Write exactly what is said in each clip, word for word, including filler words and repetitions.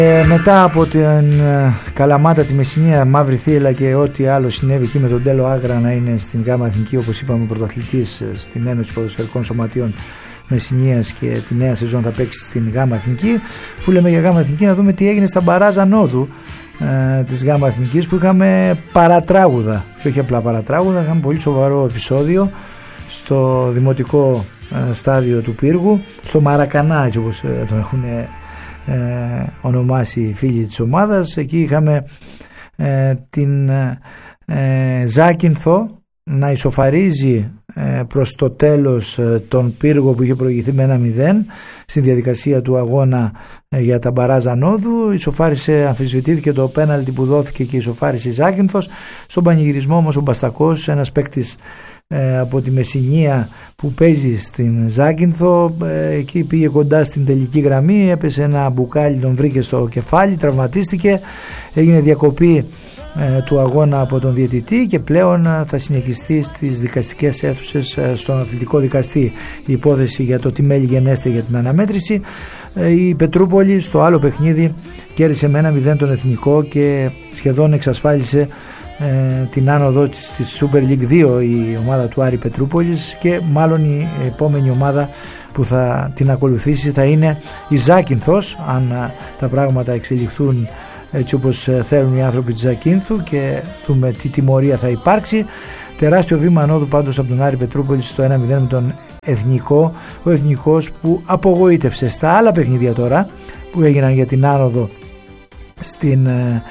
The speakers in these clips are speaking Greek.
Ε, μετά από την ε, Καλαμάτα, τη Μεσσηνία, Μαύρη Θύελλα και ό,τι άλλο συνέβη εκεί με τον Τέλο Άγρα να είναι στην ΓΑΜΑ Εθνική, όπως είπαμε, πρωταθλητής στην Ένωση Ποδοσφαιρικών Σωματείων Μεσσηνίας, και τη νέα σεζόν θα παίξει στην ΓΑΜΑ Εθνική. Αφού λέμε για ΓΑΜΑ Εθνική, να δούμε τι έγινε στα μπαράζ ανόδου ε, της ΓΑΜΑ Εθνικής, που είχαμε παρατράγουδα, και όχι απλά παρατράγουδα, είχαμε πολύ σοβαρό επεισόδιο στο δημοτικό ε, στάδιο του Πύργου, στο Μαρακανά, έτσι όπως ε, το έχουν ε, ε, ονομάσει οι φίλοι της ομάδας. Εκεί είχαμε ε, την ε, Ζάκυνθο να ισοφαρίζει ε, προς το τέλος ε, τον Πύργο, που είχε προηγηθεί με ένα μηδέν στη διαδικασία του αγώνα ε, για τα μπαράζ ανόδου. Ισοφάρισε, αμφισβητήθηκε το πέναλτι που δόθηκε και ισοφάρισε η Ζάκυνθος. Στον πανηγυρισμό όμως ο Μπαστακός, ένας παίκτης ε, από τη Μεσσηνία που παίζει στην Ζάκυνθο, ε, εκεί πήγε κοντά στην τελική γραμμή, έπεσε ένα μπουκάλι, τον βρήκε στο κεφάλι, τραυματίστηκε, έγινε διακοπή ε, του αγώνα από τον διαιτητή και πλέον ε, θα συνεχιστεί στις δικαστικές αίθουσες ε, στον αθλητικό δικαστή η υπόθεση για το τι μέλη γενέστε για την αναμέτρηση. Ε, η Πετρούπολη στο άλλο παιχνίδι κέρδισε με ένα μηδέν τον Εθνικό και σχεδόν εξασφάλισε ε, την άνοδο της στη Super League δύο η ομάδα του Άρη Πετρούπολης, και μάλλον η επόμενη ομάδα που θα την ακολουθήσει θα είναι η Ζάκυνθος, αν ε, τα πράγματα εξελιχθούν έτσι όπως θέλουν οι άνθρωποι της Ζακίνθου, και δούμε τι τιμωρία θα υπάρξει. Τεράστιο βήμα ανόδου πάντως από τον Άρη Πετρούπολη στο ένα μηδέν με τον Εθνικό. Ο Εθνικός που απογοήτευσε στα άλλα παιχνίδια τώρα που έγιναν για την άνοδο στην, ε,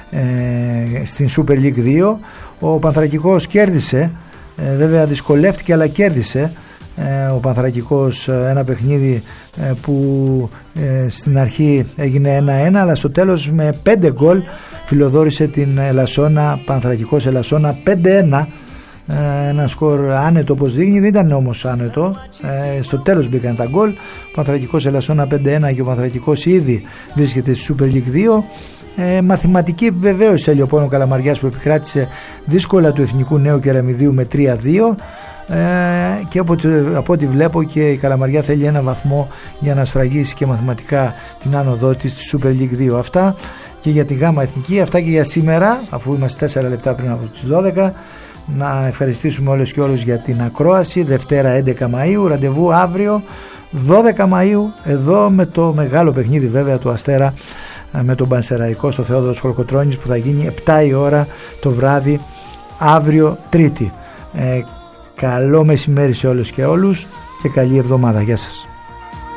ε, στην Super League δύο. Ο Πανθρακικός κέρδισε, ε, βέβαια δυσκολεύτηκε, αλλά κέρδισε ο Πανθρακικός ένα παιχνίδι που στην αρχή έγινε ένα ένα, αλλά στο τέλος με πέντε γκολ φιλοδόρησε την Ελασσόνα. Πανθρακικός Ελασσόνα πέντε ένα, ένα σκορ άνετο όπως δείχνει, δεν ήταν όμως άνετο, στο τέλος μπήκαν τα γκολ. Πανθρακικός Ελασσόνα πέντε ένα και ο Πανθρακικός ήδη βρίσκεται στη Super League δύο. Ε, μαθηματική βεβαίως Ελιοπόνο Καλαμαριάς, που επικράτησε δύσκολα του Εθνικού Νέου Κεραμιδίου με τρία δύο. Ε, και από, από ό,τι βλέπω και η Καλαμαριά θέλει ένα βαθμό για να σφραγίσει και μαθηματικά την άνοδό της στη Super League δύο. Αυτά και για τη ΓΑΜΑ Εθνική, αυτά και για σήμερα, αφού είμαστε τέσσερα λεπτά πριν από τις δώδεκα. Να ευχαριστήσουμε όλες και όλους για την ακρόαση. Δευτέρα έντεκα Μαΐου, ραντεβού αύριο δώδεκα Μαΐου, εδώ με το μεγάλο παιχνίδι βέβαια του Αστέρα με τον Πανσεραϊκό στο Θεόδωρος Χολκοτρώνης, που θα γίνει επτά η ώρα το βράδυ αύριο Τρίτη. ε, Καλό μεσημέρι σε όλους και όλους και καλή εβδομάδα. Γεια σας.